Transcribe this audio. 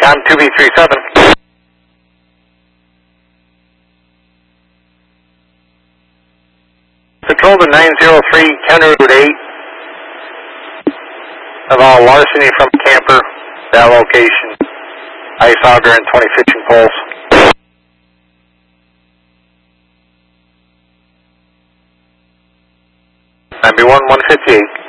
Daytime 2B37. Control to 903, county route 8. Of all larceny from camper, that location. Ice auger and 20 fishing poles. Be 158.